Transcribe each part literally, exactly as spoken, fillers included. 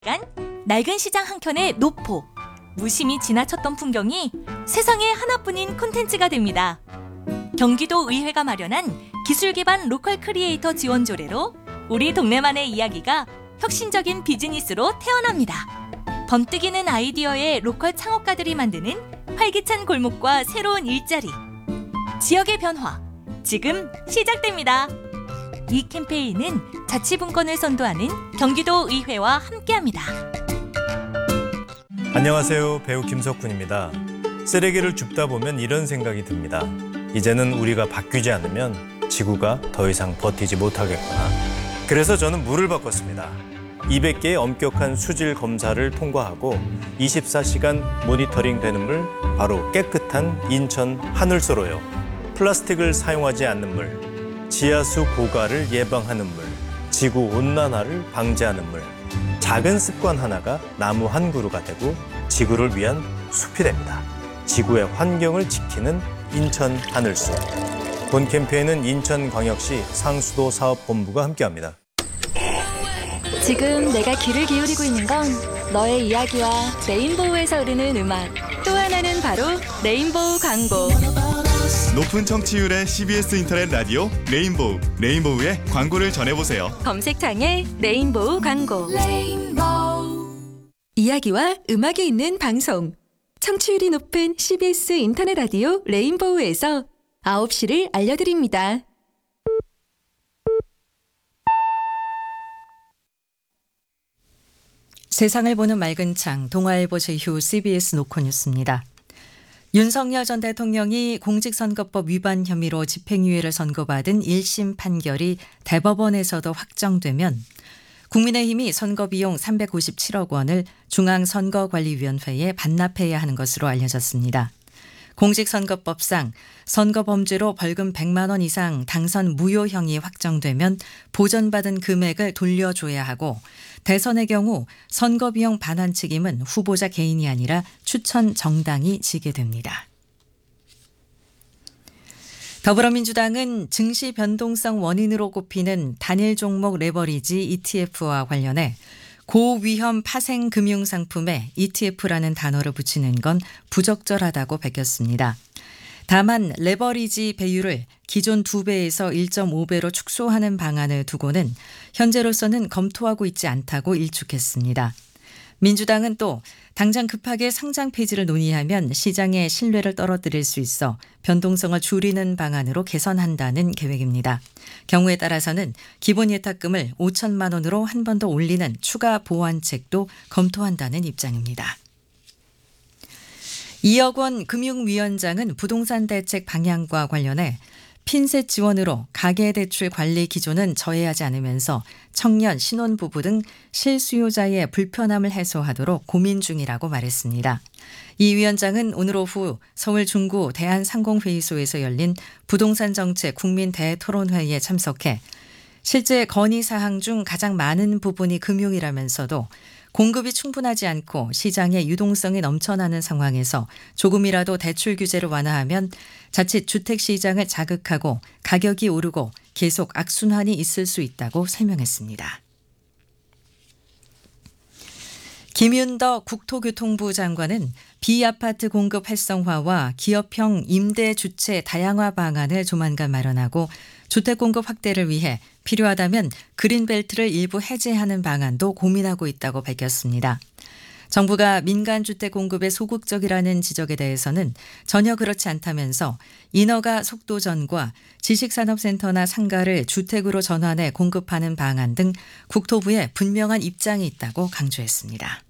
낡은 시장 한켠의 노포, 무심히 지나쳤던 풍경이 세상에 하나뿐인 콘텐츠가 됩니다. 경기도 의회가 마련한 기술 기반 로컬 크리에이터 지원 조례로 우리 동네만의 이야기가 혁신적인 비즈니스로 태어납니다. 번뜩이는 아이디어의 로컬 창업가들이 만드는 활기찬 골목과 새로운 일자리, 지역의 변화, 지금 시작됩니다. 이 캠페인은 자치분권을 선도하는 경기도 의회와 함께합니다. 안녕하세요. 배우 김석훈입니다. 쓰레기를 줍다 보면 이런 생각이 듭니다. 이제는 우리가 바뀌지 않으면 지구가 더 이상 버티지 못하겠구나. 그래서 저는 물을 바꿨습니다. 이백 개의 엄격한 수질 검사를 통과하고 이십사 시간 모니터링 되는 물, 바로 깨끗한 인천 하늘소로요. 플라스틱을 사용하지 않는 물, 지하수 고갈을 예방하는 물, 지구 온난화를 방지하는 물. 작은 습관 하나가 나무 한 그루가 되고 지구를 위한 숲이 됩니다. 지구의 환경을 지키는 인천 하늘소. 본 캠페인은 인천광역시 상수도 사업본부가 함께합니다. 지금 내가 귀를 기울이고 있는 건 너의 이야기와 레인보우에서 흐르는 음악. 또 하나는 바로 레인보우 광고. 높은 청취율의 씨비에스 인터넷 라디오 레인보우. 레인보우의 광고를 전해보세요. 검색창에 레인보우 광고. 레인보우. 이야기와 음악이 있는 방송. 청취율이 높은 씨비에스 인터넷 라디오 레인보우에서 아홉 시를 알려드립니다. 세상을 보는 맑은 창, 동아일보 제휴 씨비에스 노컷뉴스입니다. 윤석열 전 대통령이 공직선거법 위반 혐의로 집행유예를 선고받은 일 심 판결이 대법원에서도 확정되면 국민의힘이 선거비용 삼백오십칠억 원을 중앙선거관리위원회에 반납해야 하는 것으로 알려졌습니다. 공직선거법상 선거범죄로 벌금 백만 원 이상 당선 무효형이 확정되면 보전받은 금액을 돌려줘야 하고, 대선의 경우 선거비용 반환 책임은 후보자 개인이 아니라 추천 정당이 지게 됩니다. 더불어민주당은 증시 변동성 원인으로 꼽히는 단일 종목 레버리지 이티에프와 관련해 고위험 파생 금융상품에 이티에프라는 단어를 붙이는 건 부적절하다고 밝혔습니다. 다만 레버리지 배율을 기존 두 배에서 일 점 오 배로 축소하는 방안을 두고는 현재로서는 검토하고 있지 않다고 일축했습니다. 민주당은 또 당장 급하게 상장 폐지를 논의하면 시장의 신뢰를 떨어뜨릴 수 있어 변동성을 줄이는 방안으로 개선한다는 계획입니다. 경우에 따라서는 기본 예탁금을 오천만 원으로 한 번 더 올리는 추가 보완책도 검토한다는 입장입니다. 이억 원 금융위원장은 부동산 대책 방향과 관련해 핀셋 지원으로 가계대출 관리 기조는 저해하지 않으면서 청년, 신혼부부 등 실수요자의 불편함을 해소하도록 고민 중이라고 말했습니다. 이 위원장은 오늘 오후 서울 중구 대한상공회의소에서 열린 부동산 정책 국민 대토론회의에 참석해 실제 건의사항 중 가장 많은 부분이 금융이라면서도 공급이 충분하지 않고 시장의 유동성이 넘쳐나는 상황에서 조금이라도 대출 규제를 완화하면 자칫 주택시장을 자극하고 가격이 오르고 계속 악순환이 있을 수 있다고 설명했습니다. 김윤덕 국토교통부 장관은 비아파트 공급 활성화와 기업형 임대 주체 다양화 방안을 조만간 마련하고 주택 공급 확대를 위해 필요하다면 그린벨트를 일부 해제하는 방안도 고민하고 있다고 밝혔습니다. 정부가 민간 주택 공급에 소극적이라는 지적에 대해서는 전혀 그렇지 않다면서 인허가 속도전과 지식산업센터나 상가를 주택으로 전환해 공급하는 방안 등 국토부에 분명한 입장이 있다고 강조했습니다.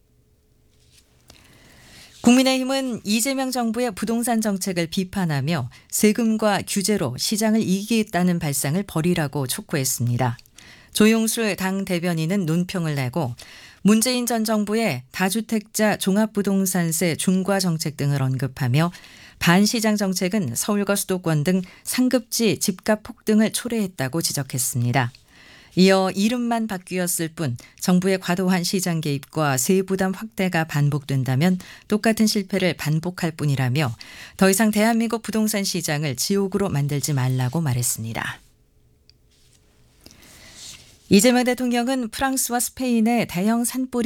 국민의힘은 이재명 정부의 부동산 정책을 비판하며 세금과 규제로 시장을 이기겠다는 발상을 버리라고 촉구했습니다. 조용술 당 대변인은 논평을 내고 문재인 전 정부의 다주택자 종합부동산세 중과 정책 등을 언급하며 반시장 정책은 서울과 수도권 등 상급지 집값 폭등을 초래했다고 지적했습니다. 이어 이름만 바뀌었을 뿐 정부의 과도한 시장 개입과 세부담 확대가 반복된다면 똑같은 실패를 반복할 뿐이라며 더 이상 대한민국 부동산 시장을 지옥으로 만들지 말라고 말했습니다. 이재명 대통령은 프랑스와 스페인의 대형 산불이